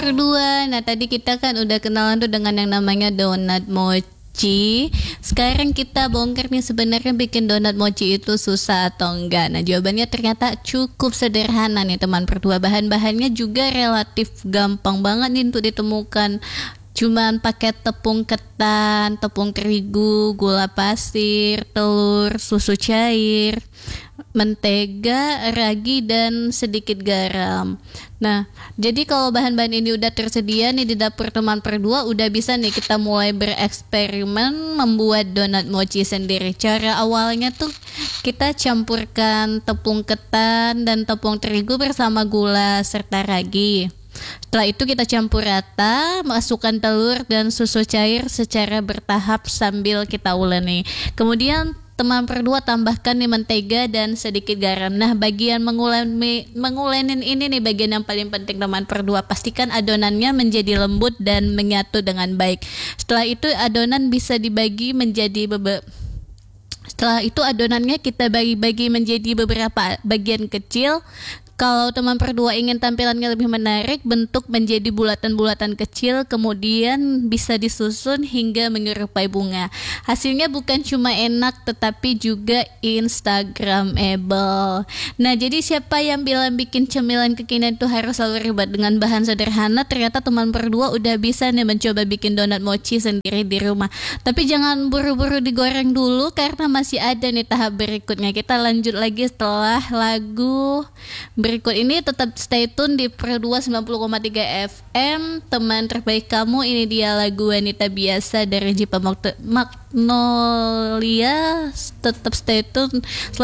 berdua. Nah, tadi kita kan udah kenalan tuh dengan yang namanya donat mochi. Sekarang kita bongkar nih, sebenarnya bikin donat mochi itu susah atau enggak. Nah, jawabannya ternyata cukup sederhana nih teman berdua. Bahan-bahannya juga relatif gampang banget nih untuk ditemukan. Cuman pakai tepung ketan, tepung terigu, gula pasir, telur, susu cair, mentega, ragi, dan sedikit garam. Nah, jadi kalau bahan-bahan ini udah tersedia nih di dapur teman berdua, udah bisa nih kita mulai bereksperimen membuat donat mochi sendiri. Cara awalnya tuh kita campurkan tepung ketan dan tepung terigu bersama gula serta ragi. Setelah itu kita campur rata, masukkan telur dan susu cair secara bertahap sambil kita uleni. Kemudian teman berdua tambahkan nih mentega dan sedikit garam. Nah, bagian mengulenin ini nih bagian yang paling penting teman berdua. Pastikan adonannya menjadi lembut dan menyatu dengan baik. Setelah itu adonannya kita bagi-bagi menjadi beberapa bagian kecil. Kalau teman berdua ingin tampilannya lebih menarik, bentuk menjadi bulatan-bulatan kecil, kemudian bisa disusun hingga menyerupai bunga. Hasilnya bukan cuma enak, tetapi juga instagramable. Nah, jadi siapa yang bilang bikin cemilan kekinian itu harus selalu ribet dengan bahan sederhana? Ternyata teman berdua udah bisa nih mencoba bikin donat mochi sendiri di rumah. Tapi jangan buru-buru digoreng dulu, karena masih ada nih tahap berikutnya. Kita lanjut lagi setelah lagu berikut ini. Tetap stay tune di Pro 2 90,3 FM. Teman terbaik kamu, ini dia lagu Wanita Biasa dari Jipa Magnolia. Tetap stay tune.